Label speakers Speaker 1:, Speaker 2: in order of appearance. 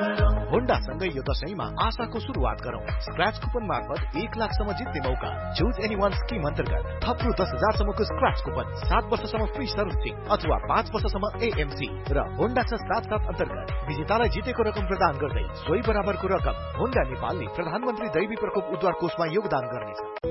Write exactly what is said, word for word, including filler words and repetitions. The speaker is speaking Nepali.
Speaker 1: होन्डासँगै यो दशैंमा आशाको सुरुवात गरौँ। स्क्रैच कुपन मार्फत एक लाखसम्म जित्ने मौका। चुज एनी वान स्किम अन्तर्गत थप रु दस हजारसम्मको स्क्रैच कुपन, सात वर्षसम्म फ्री सर्भिसिङ अथवा पाँच वर्षसम्म एएमसी र होन्डा छ सात सात अन्तर्गत विजेतालाई जितेको रकम प्रदान गर्दै सोही बराबरको रकम होन्डा नेपालले प्रधानमन्त्री दैवी प्रकोप उद्धार कोषमा योगदान गर्नेछ।